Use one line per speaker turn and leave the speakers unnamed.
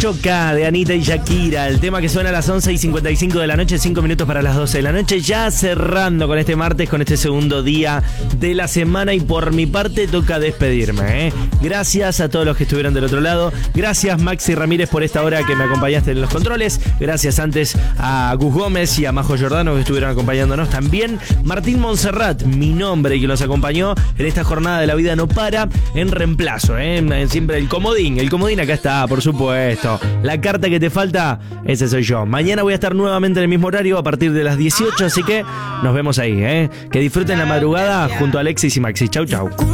Choca de Anita y Shakira, el tema que suena a las 11:55 de la noche, 5 minutos para las 12 de la noche, ya cerrando con este martes, con este segundo día de la semana, y por mi parte toca despedirme. Gracias a todos los que estuvieron del otro lado, gracias Maxi Ramírez por esta hora que me acompañaste en los controles, gracias antes a Gus Gómez y a Majo Giordano que estuvieron acompañándonos también, Martín Montserrat, mi nombre, que nos acompañó en esta jornada de La Vida No Para, en reemplazo, siempre el comodín acá está, por supuesto. La carta que te falta, ese soy yo. Mañana voy a estar nuevamente en el mismo horario a partir de las 18, así que nos vemos ahí, Que disfruten la madrugada junto a Alexis y Maxi. Chau, chau.